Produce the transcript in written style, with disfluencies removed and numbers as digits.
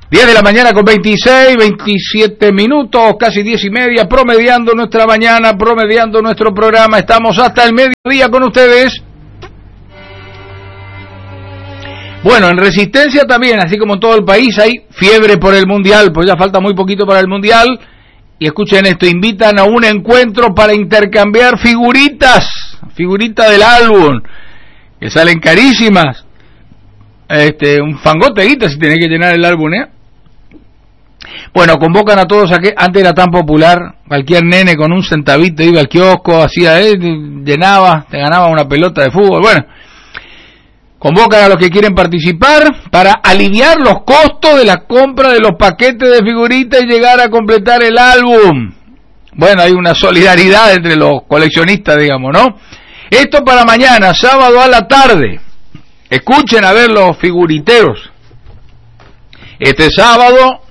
10 de la mañana con 26, 27 minutos, casi 10:30, promediando nuestra mañana, promediando nuestro programa. Estamos hasta el mediodía con ustedes. Bueno, en Resistencia también, así como en todo el país, hay fiebre por el Mundial, pues ya falta muy poquito para el Mundial. Y escuchen esto, invitan a un encuentro para intercambiar figuritas del álbum, que salen carísimas. Un fangote de guita si tenés que llenar el álbum, Bueno, convocan a todos a que antes era tan popular, cualquier nene con un centavito iba al kiosco, hacía, llenaba, te ganaba una pelota de fútbol. Bueno, convocan a los que quieren participar para aliviar los costos de la compra de los paquetes de figuritas y llegar a completar el álbum. Bueno, hay una solidaridad entre los coleccionistas, digamos, ¿no? Esto para mañana, sábado a la tarde. Escuchen a ver los figuriteros. Este sábado